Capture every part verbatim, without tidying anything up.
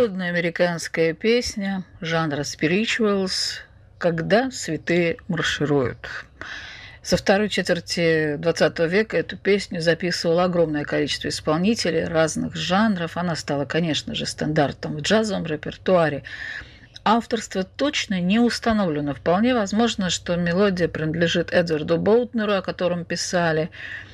Народная американская песня жанра spirituals «Когда святые маршируют». Со второй четверти двадцатого века эту песню записывало огромное количество исполнителей разных жанров. Она стала, конечно же, стандартом в джазовом репертуаре. Авторство точно не установлено. Вполне возможно, что мелодия принадлежит Эдварду Боутнеру, о котором писали.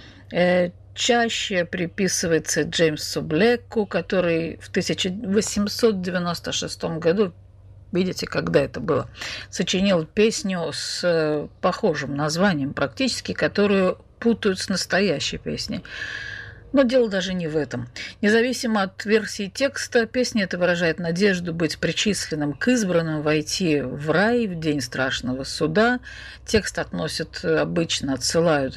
Чаще приписывается Джеймсу Блэку, который в тысяча восемьсот девяносто шестом году, видите, когда это было, сочинил песню с похожим названием практически, которую путают с настоящей песней. Но дело даже не в этом. Независимо от версии текста, песня эта выражает надежду быть причисленным к избранным, войти в рай в день страшного суда. Текст относят, обычно отсылают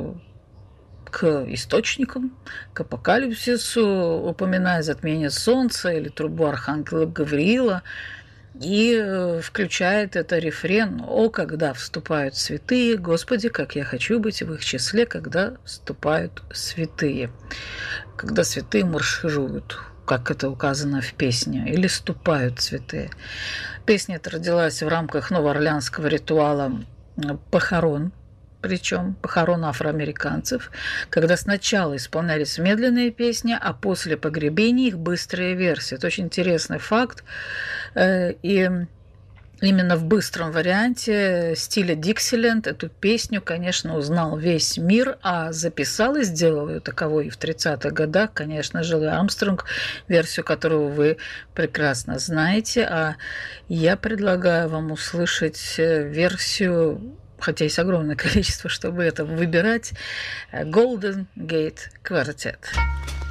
к источникам, к апокалипсису, упоминая затмение солнца или трубу архангела Гавриила, и включает это рефрен: «О, когда вступают святые, Господи, как я хочу быть в их числе, когда вступают святые», когда святые маршируют, как это указано в песне, или ступают святые. Песня эта родилась в рамках новоорлеанского ритуала похорон, причем похорон афроамериканцев, когда сначала исполнялись медленные песни, а после погребений их быстрые версии. Это очень интересный факт. И именно в быстром варианте стиля Диксиленд эту песню, конечно, узнал весь мир, а записал и сделал ее таковой и в тридцатых годах, конечно же, Луи Армстронг, версию которую вы прекрасно знаете. А я предлагаю вам услышать версию, хотя есть огромное количество, чтобы это выбирать, Golden Gate Quartet.